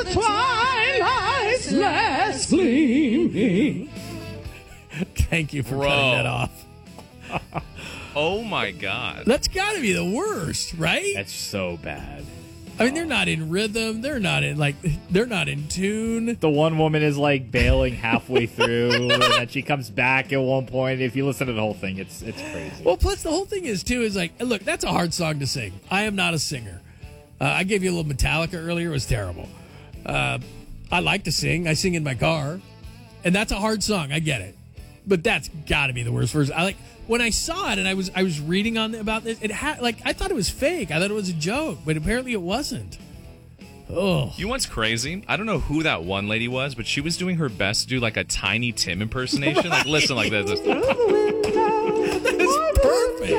Twilight's last gleaming. Thank you for cutting that off. Oh, my God. That's got to be the worst, right? That's so bad. I mean, they're not in rhythm. They're not in tune. The one woman is like bailing halfway through, and then she comes back at one point. If you listen to the whole thing, it's crazy. Well, plus the whole thing is like, look, that's a hard song to sing. I am not a singer. I gave you a little Metallica earlier. It was terrible. I like to sing. I sing in my car, and that's a hard song. I get it, but that's got to be the worst verse. When I saw it and I was reading about this, it had I thought it was fake. I thought it was a joke, but apparently it wasn't. Oh, you know what's crazy? I don't know who that one lady was, but she was doing her best to do like a Tiny Tim impersonation. Right. Like, listen, like this. That is perfect.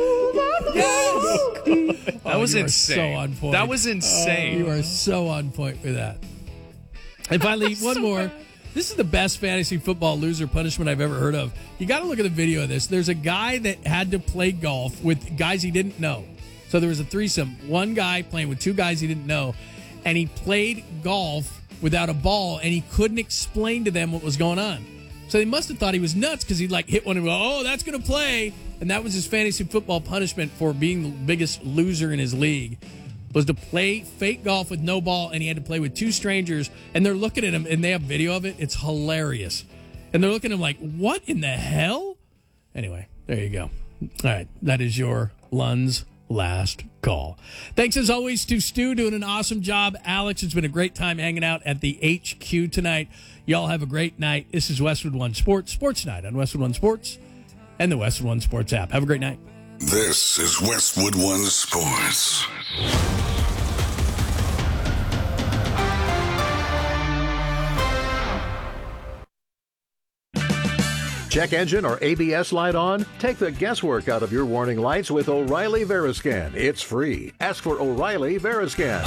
Yes. That was insane. So on point. That was insane. You are so on point with that. And finally, one more. This is the best fantasy football loser punishment I've ever heard of. You got to look at the video of this. There's a guy that had to play golf with guys he didn't know. So there was a threesome. One guy playing with two guys he didn't know. And he played golf without a ball, and he couldn't explain to them what was going on. So they must have thought he was nuts because he'd hit one and go, oh, that's going to play. And that was his fantasy football punishment for being the biggest loser in his league. Was to play fake golf with no ball, and he had to play with two strangers, and they're looking at him, and they have video of it. It's hilarious. And they're looking at him like, what in the hell? Anyway, there you go. All right, that is your Lund's last call. Thanks, as always, to Stu, doing an awesome job. Alex, it's been a great time hanging out at the HQ tonight. Y'all have a great night. This is Westwood One Sports Night on Westwood One Sports and the Westwood One Sports app. Have a great night. This is Westwood One Sports. Check engine or ABS light on? Take the guesswork out of your warning lights with O'Reilly Veriscan. It's free. Ask for O'Reilly Veriscan.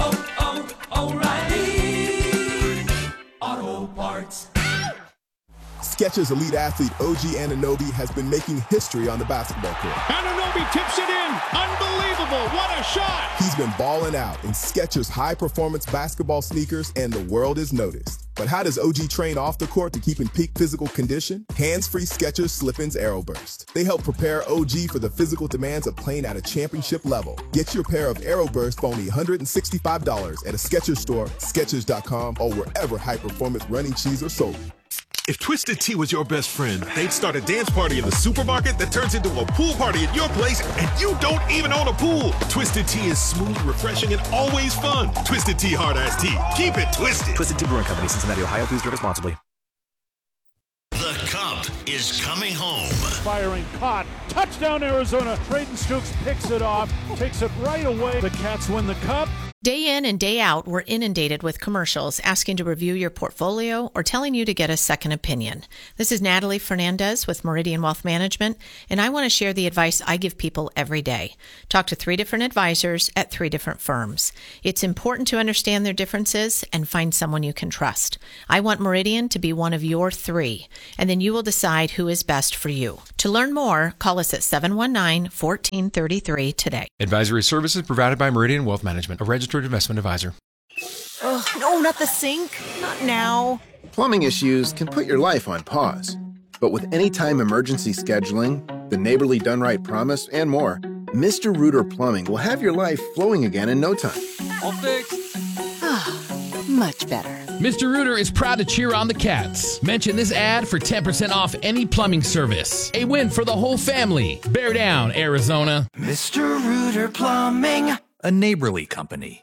O'Reilly Auto Parts. Skechers elite athlete OG Anunoby has been making history on the basketball court. Anunoby tips it in. Unbelievable. What a shot. He's been balling out in Skechers high-performance basketball sneakers, and the world is noticed. But how does OG train off the court to keep in peak physical condition? Hands-free Skechers Slip-ins Aeroburst. They help prepare OG for the physical demands of playing at a championship level. Get your pair of Aeroburst for only $165 at a Skechers store, Skechers.com, or wherever high-performance running shoes are sold. If Twisted Tea was your best friend, they'd start a dance party in the supermarket that turns into a pool party at your place, and you don't even own a pool. Twisted Tea is smooth, refreshing, and always fun. Twisted Tea Hard Iced Tea. Keep it twisted. Twisted Tea Brewing Company, Cincinnati, Ohio. Please drink responsibly. The Cup is coming home. Firing caught. Touchdown, Arizona. Traden Stukes picks it off, takes it right away. The Cats win the Cup. Day in and day out, we're inundated with commercials asking to review your portfolio or telling you to get a second opinion. This is Natalie Fernandez with Meridian Wealth Management, and I want to share the advice I give people every day. Talk to 3 different advisors at 3 different firms. It's important to understand their differences and find someone you can trust. I want Meridian to be one of your 3, and then you will decide who is best for you. To learn more, call us at 719-1433 today. Advisory services provided by Meridian Wealth Management, a registered investment advisor. Oh, no, not the sink. Not now. Plumbing issues can put your life on pause. But with anytime emergency scheduling, the Neighborly Done Right promise, and more, Mr. Rooter Plumbing will have your life flowing again in no time. All fixed. Much better. Mr. Rooter is proud to cheer on the Cats. Mention this ad for 10% off any plumbing service. A win for the whole family. Bear down, Arizona. Mr. Rooter Plumbing. A neighborly company.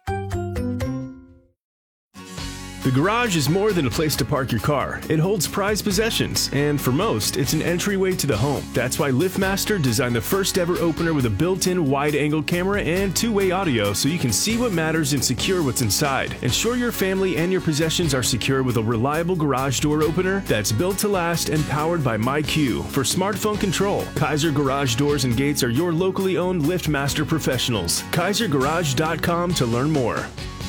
The garage is more than a place to park your car. It holds prized possessions, and for most, it's an entryway to the home. That's why LiftMaster designed the first ever opener with a built-in wide-angle camera and two-way audio so you can see what matters and secure what's inside. Ensure your family and your possessions are secure with a reliable garage door opener that's built to last and powered by MyQ for smartphone control. Kaiser Garage Doors and Gates are your locally owned LiftMaster professionals. KaiserGarage.com to learn more.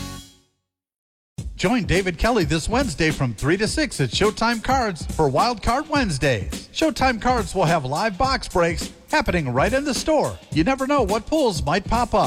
Join David Kelly this Wednesday from 3 to 6 at Showtime Cards for Wild Card Wednesdays. Showtime Cards will have live box breaks happening right in the store. You never know what pulls might pop up.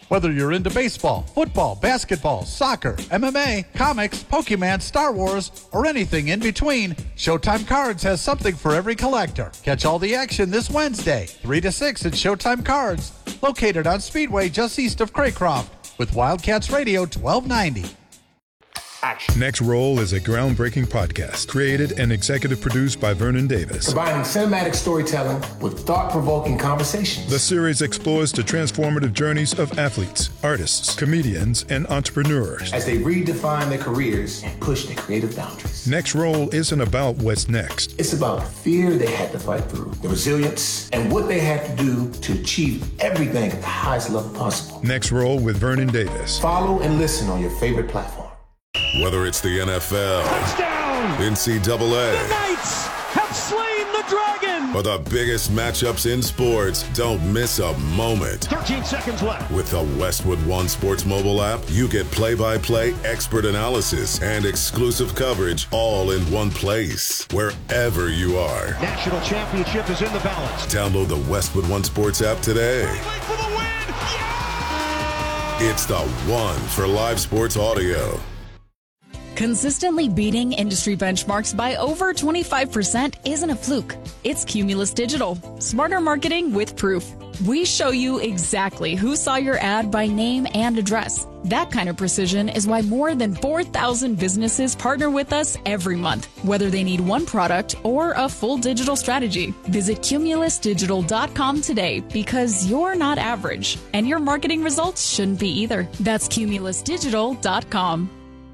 Whether you're into baseball, football, basketball, soccer, MMA, comics, Pokemon, Star Wars, or anything in between, Showtime Cards has something for every collector. Catch all the action this Wednesday, 3 to 6 at Showtime Cards, located on Speedway just east of Craycroft, with Wildcats Radio 1290. Next Roll is a groundbreaking podcast created and executive produced by Vernon Davis. Combining cinematic storytelling with thought-provoking conversations. The series explores the transformative journeys of athletes, artists, comedians, and entrepreneurs as they redefine their careers and push their creative boundaries. Next Roll isn't about what's next. It's about the fear they had to fight through, the resilience, and what they had to do to achieve everything at the highest level possible. Next Roll with Vernon Davis. Follow and listen on your favorite platform. Whether it's the NFL, touchdown, NCAA, the Knights have slain the dragon, or the biggest matchups in sports, don't miss a moment. 13 seconds left. With the Westwood One Sports mobile app, you get play-by-play expert analysis and exclusive coverage all in one place, wherever you are. National championship is in the balance. Download the Westwood One Sports app today. For the win. Yeah! It's the one for live sports audio. Consistently beating industry benchmarks by over 25% isn't a fluke. It's Cumulus Digital. Smarter marketing with proof. We show you exactly who saw your ad by name and address. That kind of precision is why more than 4,000 businesses partner with us every month, whether they need one product or a full digital strategy. Visit cumulusdigital.com today because you're not average, and your marketing results shouldn't be either. That's cumulusdigital.com.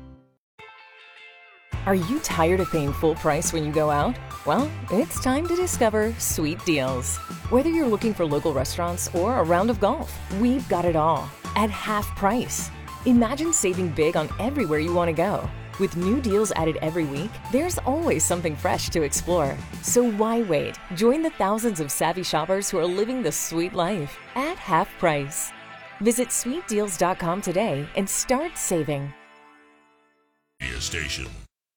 Are you tired of paying full price when you go out? Well, it's time to discover Sweet Deals. Whether you're looking for local restaurants or a round of golf, we've got it all at half price. Imagine saving big on everywhere you want to go. With new deals added every week, there's always something fresh to explore. So why wait? Join the thousands of savvy shoppers who are living the sweet life at half price. Visit sweetdeals.com today and start saving. Station.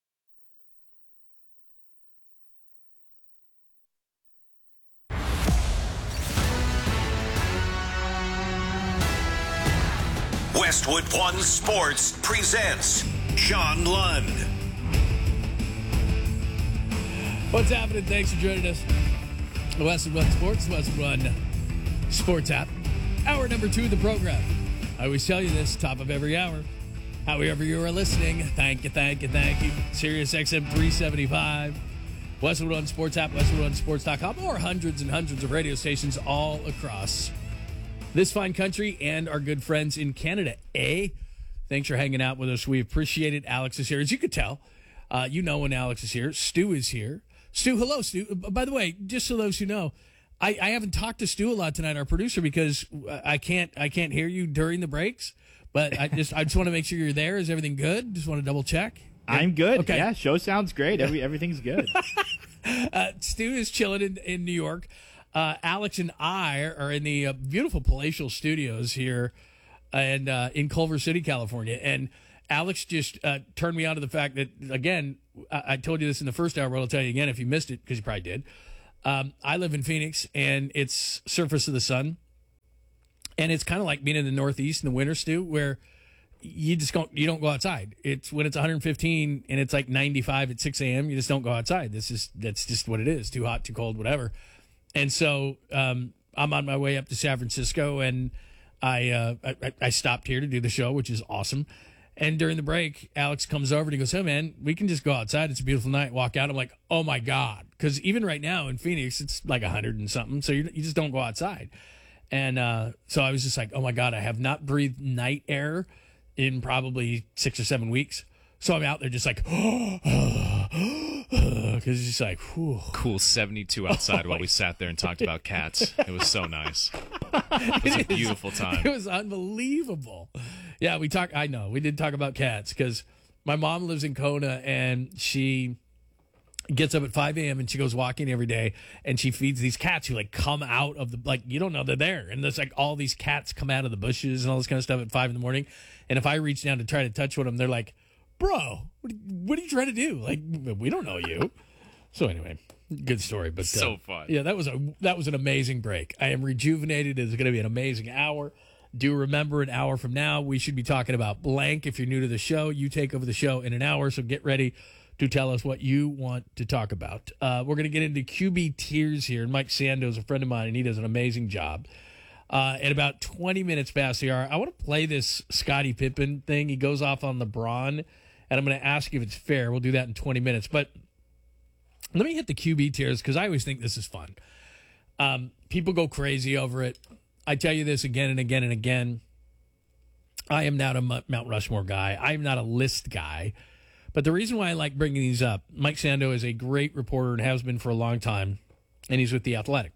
Westwood One Sports presents Sean Lund. What's happening? Thanks for joining us. Westwood One Sports, Westwood One Sports app. Hour number 2 of the program. I always tell you this, top of every hour. However you are listening, thank you. Sirius XM 375, Westwood One Sports app, WestwoodOneSports.com, or hundreds and hundreds of radio stations all across this fine country and our good friends in Canada. Thanks for hanging out with us. We appreciate it. Alex is here. As you could tell, you know when Alex is here. Stu is here. Stu, hello, Stu. By the way, just so those who know, I haven't talked to Stu a lot tonight, our producer, because I can't hear you during the breaks. But I just want to make sure you're there. Is everything good? Just want to double check. I'm good. Okay. Yeah, show sounds great. Everything's good. Stu is chilling in New York. Alex and I are in the beautiful palatial studios here and in Culver City, California. And Alex just turned me on to the fact that, again, I told you this in the first hour, but I'll tell you again if you missed it, because you probably did. I live in Phoenix, and it's surface of the sun. And it's kind of like being in the Northeast in the winter, Stu, where you don't go outside. It's when it's 115 and it's like 95 at 6 a.m., you just don't go outside. That's just what it is. Too hot, too cold, whatever. And so I'm on my way up to San Francisco, and I stopped here to do the show, which is awesome. And during the break, Alex comes over and he goes, "Hey, man, we can just go outside. It's a beautiful night." Walk out. I'm like, "Oh, my God." Because even right now in Phoenix, it's like 100 and something. So you just don't go outside. And so I was just like, "Oh, my God, I have not breathed night air in probably 6 or 7 weeks." So I'm out there just like, because it's just like, whew. Cool 72 outside while we sat there and talked about cats. It was so nice. It was a beautiful time. It was unbelievable. Yeah, we did talk about cats because my mom lives in Kona, and she gets up at 5 a.m. and she goes walking every day, and she feeds these cats who like come out of the, like, you don't know they're there. And there's like all these cats come out of the bushes and all this kind of stuff at 5 a.m. And if I reach down to try to touch one of them, they're like, "Bro, what are you trying to do? Like, we don't know you." So anyway, good story. But so fun. Yeah, that was an amazing break. I am rejuvenated. It's going to be an amazing hour. Do remember an hour from now, we should be talking about blank. If you're new to the show, you take over the show in an hour, so get ready to tell us what you want to talk about. We're going to get into QB tiers here, and Mike Sando is a friend of mine, and he does an amazing job. At about 20 minutes past the hour, I want to play this Scottie Pippen thing. He goes off on LeBron, and I'm going to ask you if it's fair. We'll do that in 20 minutes. But let me hit the QB tiers because I always think this is fun. People go crazy over it. I tell you this again and again and again. I am not a Mount Rushmore guy. I am not a list guy. But the reason why I like bringing these up, Mike Sando is a great reporter and has been for a long time, and he's with The Athletic.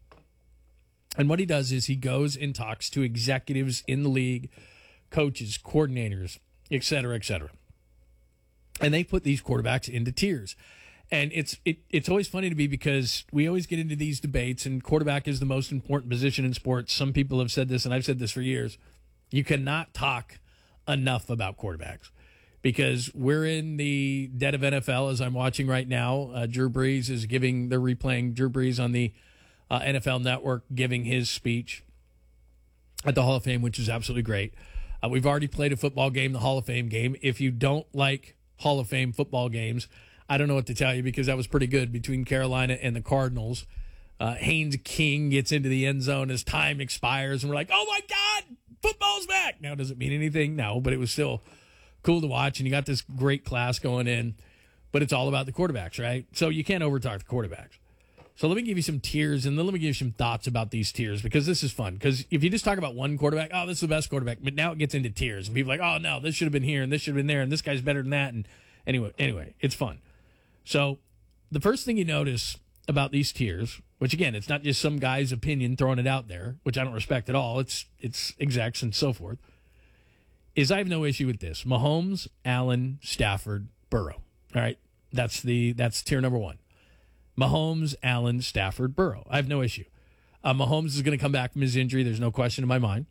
And what he does is he goes and talks to executives in the league, coaches, coordinators, et cetera, et cetera. And they put these quarterbacks into tiers. And it's always funny to me because we always get into these debates, and quarterback is the most important position in sports. Some people have said this, and I've said this for years. You cannot talk enough about quarterbacks because we're in the dead of NFL, as I'm watching right now. Drew Brees is they're replaying Drew Brees on the NFL Network, giving his speech at the Hall of Fame, which is absolutely great. We've already played a football game, the Hall of Fame game. If you don't like Hall of Fame football games, I don't know what to tell you because that was pretty good between Carolina and the Cardinals. Haynes King gets into the end zone as time expires, and we're like, oh, my God, football's back. Now, does it mean anything? No, but it was still cool to watch, and you got this great class going in, but it's all about the quarterbacks, right? So you can't overtalk the quarterbacks. So let me give you some tiers, and then let me give you some thoughts about these tiers because this is fun. Because if you just talk about one quarterback, oh, this is the best quarterback, but now it gets into tiers, and people are like, oh, no, this should have been here, and this should have been there, and this guy's better than that. And anyway, it's fun. So the first thing you notice about these tiers, which again, it's not just some guy's opinion throwing it out there, which I don't respect at all. It's execs and so forth, is I have no issue with this. Mahomes, Allen, Stafford, Burrow. All right. That's tier number one. Mahomes, Allen, Stafford, Burrow. I have no issue. Mahomes is going to come back from his injury. There's no question in my mind.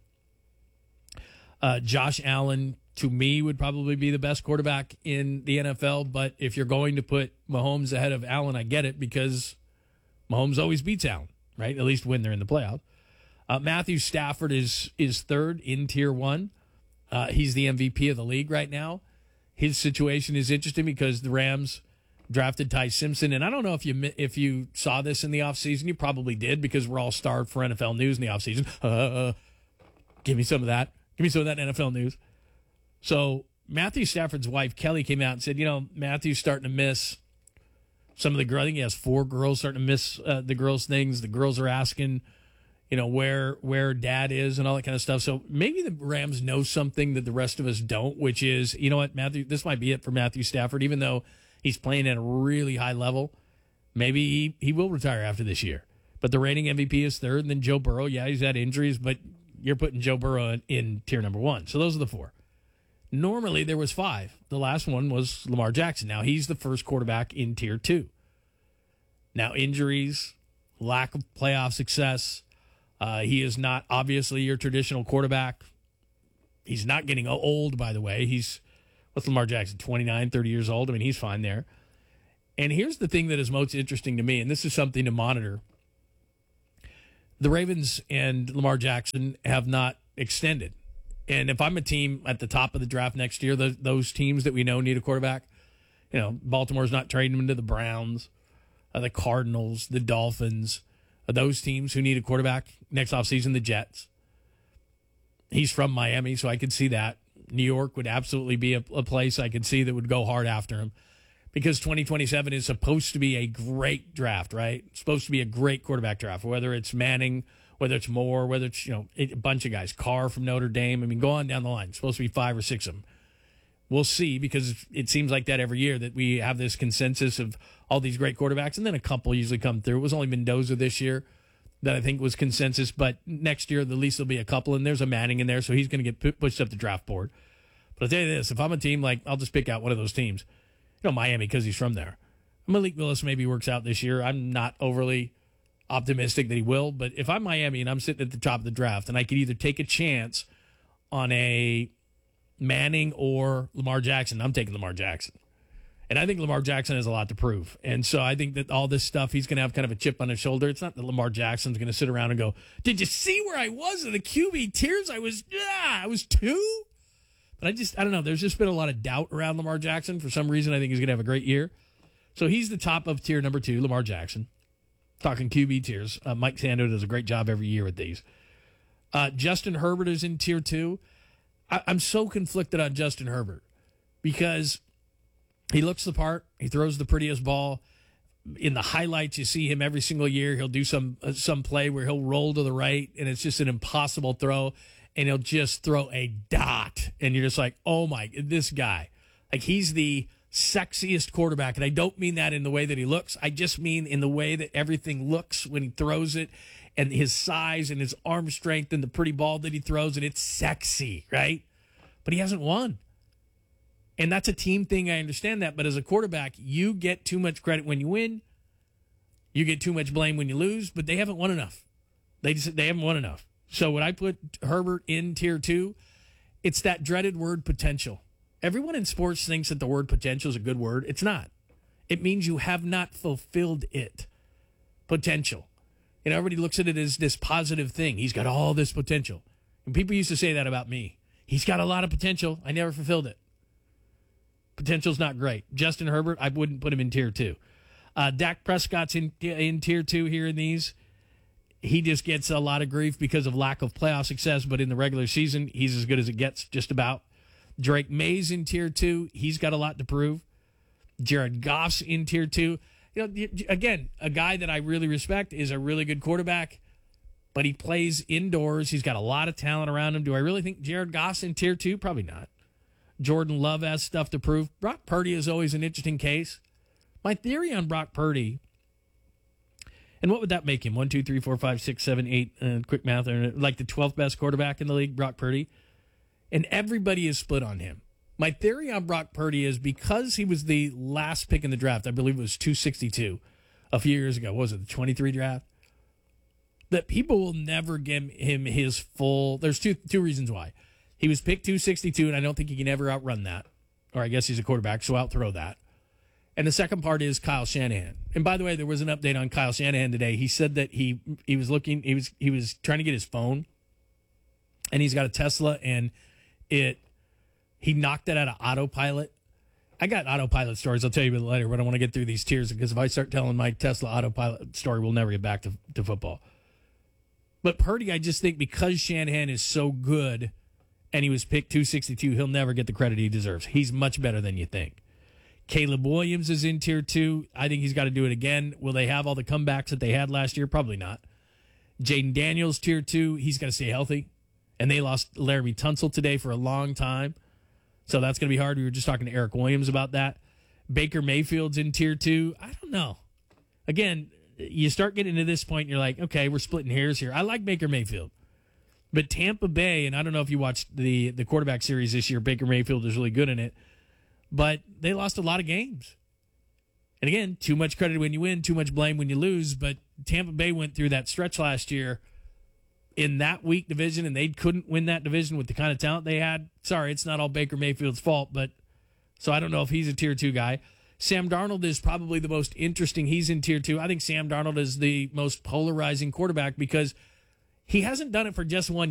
Josh Allen, to me, would probably be the best quarterback in the NFL. But if you're going to put Mahomes ahead of Allen, I get it because Mahomes always beats Allen, right? At least when they're in the playoffs. Matthew Stafford is third in tier one. He's the MVP of the league right now. His situation is interesting because the Rams drafted Ty Simpson. And I don't know if you saw this in the offseason. You probably did because we're all starved for NFL news in the offseason. Give me some of that. Give me some of that NFL news. So Matthew Stafford's wife, Kelly, came out and said, Matthew's starting to miss some of the girls. I think he has 4 girls starting to miss the girls' things. The girls are asking, where dad is and all that kind of stuff. So maybe the Rams know something that the rest of us don't, which is, you know what, Matthew, this might be it for Matthew Stafford, even though he's playing at a really high level. Maybe he will retire after this year. But the reigning MVP is third, and then Joe Burrow. Yeah, he's had injuries, but you're putting Joe Burrow in tier number 1. So those are the 4. Normally, there was 5. The last one was Lamar Jackson. Now, he's the first quarterback in tier 2. Now, injuries, lack of playoff success. He is not obviously your traditional quarterback. He's not getting old, by the way. What's Lamar Jackson, 29, 30 years old? I mean, he's fine there. And here's the thing that is most interesting to me, and this is something to monitor. The Ravens and Lamar Jackson have not extended. And if I'm a team at the top of the draft next year, those teams that we know need a quarterback, Baltimore's not trading him to the Browns, the Cardinals, the Dolphins, those teams who need a quarterback next offseason, the Jets. He's from Miami, so I could see that. New York would absolutely be a place I could see that would go hard after him because 2027 is supposed to be a great draft, right? It's supposed to be a great quarterback draft, whether it's Manning, whether it's Moore, whether it's, a bunch of guys, Carr from Notre Dame. I mean, go on down the line. It's supposed to be 5 or 6 of them. We'll see because it seems like that every year that we have this consensus of all these great quarterbacks, and then a couple usually come through. It was only Mendoza this year that I think was consensus, but next year, at least there'll be a couple, and there's a Manning in there, so he's going to get pushed up the draft board. But I'll tell you this, if I'm a team, I'll just pick out one of those teams. Miami, because he's from there. Malik Willis maybe works out this year. I'm not overly optimistic that he will, but if I'm Miami and I'm sitting at the top of the draft, and I could either take a chance on a Manning or Lamar Jackson, I'm taking Lamar Jackson. And I think Lamar Jackson has a lot to prove. And so I think that all this stuff, he's going to have kind of a chip on his shoulder. It's not that Lamar Jackson's going to sit around and go, did you see where I was in the QB tiers? I was 2. But I don't know. There's just been a lot of doubt around Lamar Jackson. For some reason, I think he's going to have a great year. So he's the top of tier number 2, Lamar Jackson. Talking QB tiers. Mike Sando does a great job every year with these. Justin Herbert is in tier 2. I'm so conflicted on Justin Herbert because he looks the part. He throws the prettiest ball. In the highlights, you see him every single year. He'll do some play where he'll roll to the right, and it's just an impossible throw, and he'll just throw a dot. And you're just like, oh, my, this guy. Like, he's the sexiest quarterback, and I don't mean that in the way that he looks. I just mean in the way that everything looks when he throws it, and his size and his arm strength and the pretty ball that he throws, and it's sexy, right? But he hasn't won. And that's a team thing. I understand that. But as a quarterback, you get too much credit when you win. You get too much blame when you lose. But they haven't won enough. They haven't won enough. So when I put Herbert in tier 2, it's that dreaded word potential. Everyone in sports thinks that the word potential is a good word. It's not. It means you have not fulfilled it. Potential. And everybody looks at it as this positive thing. He's got all this potential. And people used to say that about me. He's got a lot of potential. I never fulfilled it. Potential's not great. Justin Herbert, I wouldn't put him in tier 2. Dak Prescott's in tier 2 here in these. He just gets a lot of grief because of lack of playoff success, but in the regular season, he's as good as it gets, just about. Drake May's in tier 2. He's got a lot to prove. Jared Goff's in tier 2. You know, again, a guy that I really respect is a really good quarterback, but he plays indoors. He's got a lot of talent around him. Do I really think Jared Goff's in tier 2? Probably not. Jordan Love has stuff to prove. Brock Purdy is always an interesting case. My theory on Brock Purdy, and what would that make him? 1, 2, 3, 4, 5, 6, 7, 8, quick math, like the 12th best quarterback in the league, Brock Purdy. And everybody is split on him. My theory on Brock Purdy is because he was the last pick in the draft, I believe it was 262 a few years ago. What was it, the 23 draft? That people will never give him his full. There's two reasons why. He was picked 262, and I don't think he can ever outrun that. Or I guess he's a quarterback, so outthrow that. And the second part is Kyle Shanahan. And by the way, there was an update on Kyle Shanahan today. He said that he was looking, he was trying to get his phone, and he's got a Tesla, and he knocked it out of autopilot. I got autopilot stories. I'll tell you about it later, but I want to get through these tiers because if I start telling my Tesla autopilot story, we'll never get back to football. But Purdy, I just think because Shanahan is so good and he was picked 262, he'll never get the credit he deserves. He's much better than you think. Caleb Williams is in tier 2. I think he's got to do it again. Will they have all the comebacks that they had last year? Probably not. Jaden Daniels, tier 2. He's got to stay healthy. And they lost Laramie Tunsil today for a long time. So that's going to be hard. We were just talking to Eric Williams about that. Baker Mayfield's in tier 2. I don't know. Again, you start getting to this point, and you're like, okay, we're splitting hairs here. I like Baker Mayfield. But Tampa Bay, and I don't know if you watched the quarterback series this year, Baker Mayfield is really good in it. But they lost a lot of games. And again, too much credit when you win, too much blame when you lose. But Tampa Bay went through that stretch last year in that weak division, and they couldn't win that division with the kind of talent they had. Sorry, it's not all Baker Mayfield's fault, but so I don't know if he's a tier 2 guy. Sam Darnold is probably the most interesting. He's in tier 2. I think Sam Darnold is the most polarizing quarterback because he hasn't done it for just one